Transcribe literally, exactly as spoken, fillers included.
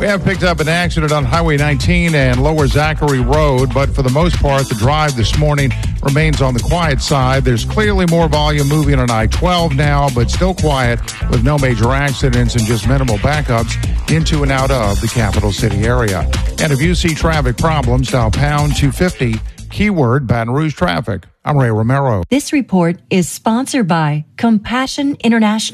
We have picked up an accident on Highway nineteen and Lower Zachary Road, but for the most part, the drive this morning remains on the quiet side. There's clearly more volume moving on I twelve now, but still quiet with no major accidents and just minimal backups into and out of the capital city area. And if you see traffic problems, dial pound two fifty, keyword Baton Rouge traffic. I'm Ray Romero. This report is sponsored by Compassion International.